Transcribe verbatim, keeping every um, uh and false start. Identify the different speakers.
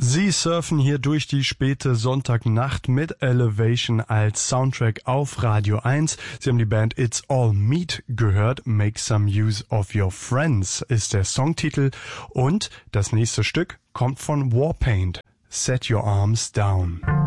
Speaker 1: Sie surfen hier durch die späte Sonntagnacht mit Elevation als Soundtrack auf Radio eins. Sie haben die Band It's All Meat gehört. Make Some Use of Your Friends ist der Songtitel. Und das nächste Stück kommt von Warpaint. Set Your Arms Down.